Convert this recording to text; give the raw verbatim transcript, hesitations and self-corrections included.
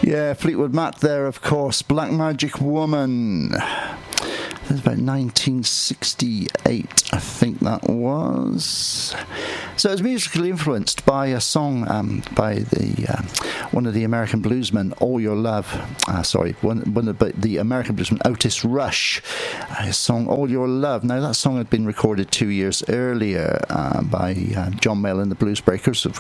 Yeah, Fleetwood Mac there, of course. Black Magic Woman. That's about nineteen sixty-eight, I think that was. So it was musically influenced by a song um, by the uh, one of the American bluesmen, All Your Love. Uh, sorry, one, one of the, the American bluesman, Otis Rush. Uh, his song, All Your Love. Now, that song had been recorded two years earlier uh, by uh, John Mayall and the Blues Breakers, of